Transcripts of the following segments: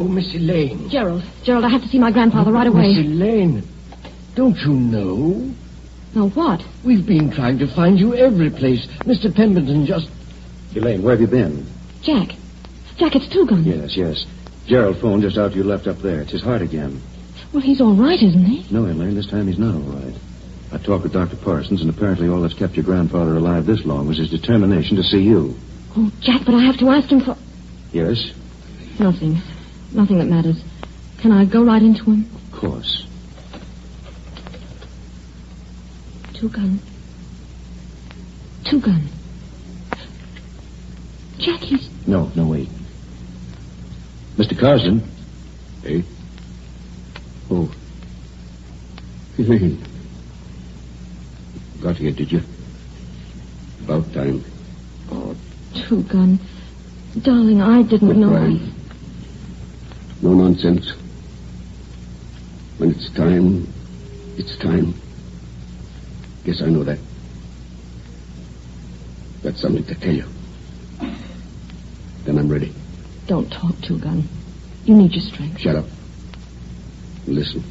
Oh, Miss Elaine. Gerald, I have to see my grandfather right away. Miss Elaine, don't you know? No, what? We've been trying to find you every place. Mr. Pemberton just... Elaine, where have you been? Jack, it's Two-Gun. Yes. Gerald phoned just after you left up there. It's his heart again. Well, he's all right, isn't he? No, Elaine, this time he's not all right. I talked with Dr. Parsons, and apparently all that's kept your grandfather alive this long was his determination to see you. Oh, Jack, but I have to ask him for... Yes? Nothing that matters. Can I go right into him? Of course. Two-Gun. Jack, he's... No, wait. Mr. Carsden? Eh? Oh. Elaine. Got here, did you? About time. Oh, Two-Gun. Darling, I didn't know. Right. No nonsense. When it's time, it's time. Guess I know that. Got something to tell you. Then I'm ready. Don't talk, Two-Gun. You need your strength. Shut up. Listen.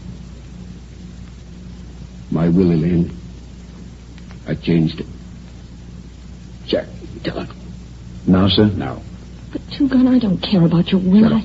My will, Elaine. I changed it. Jack, tell her. Now, sir? Now. But, Two-Gun, I don't care about your will. Shut up.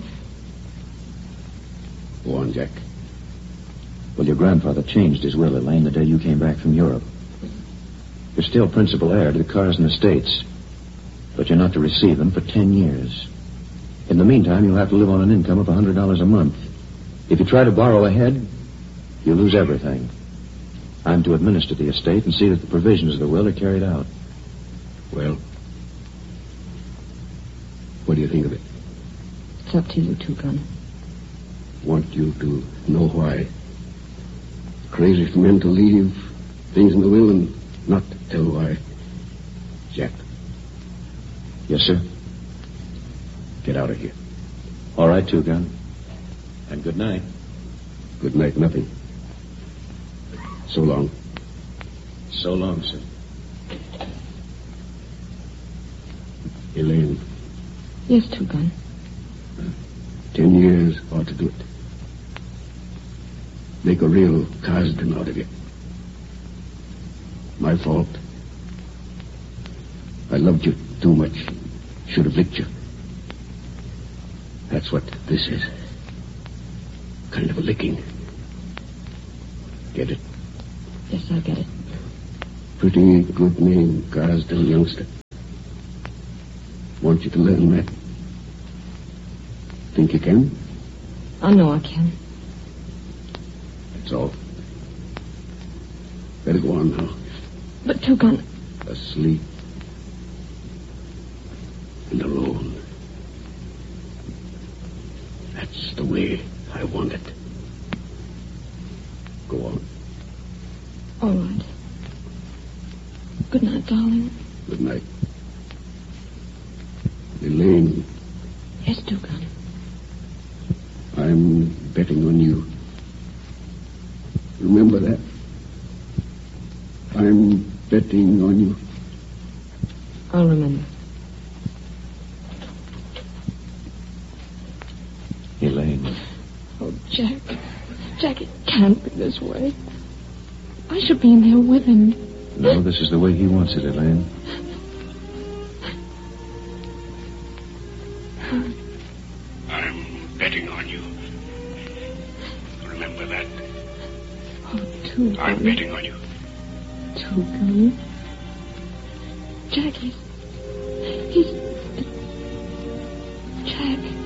Go on, Jack. Well, your grandfather changed his will, Elaine, the day you came back from Europe. You're still principal heir to the Carsden estates, but you're not to receive them for 10 years. In the meantime, you'll have to live on an income of $100 a month. If you try to borrow ahead, you lose everything. I'm to administer the estate and see that the provisions of the will are carried out. Well, what do you think of it? It's up to you, Two-Gun. Want you to know why. Crazy for men to leave things in the will and not tell why. Jack. Yes, sir? Get out of here. All right, Two-Gun. And good night. Good night, nothing. So long. So long, sir. Elaine. Yes, Two-Gun. 10 years ought to do it. Make a real Carsden out of you. My fault. I loved you too much. Should have licked you. That's what this is. Kind of a licking. Get it? Yes, I get it. Pretty good name, Carsden, youngster. Want you to learn that. Think you can? I know I can. That's all. Better go on now. But, Two-Gun... Asleep. And alone. That's the way I want it. Go on. All right. Good night, darling. Good night. Elaine. Yes, Two-Gun. I'm betting on you. Remember that? I'm betting on you. I'll remember. Elaine. Oh, Jack. Jack, it can't be this way. I should be in there with him. No, this is the way he wants it, Elaine. I'm betting on you. Remember that. Oh, Two-Gun. I'm betting on you. Two-Gun. Jack, he's... Jack...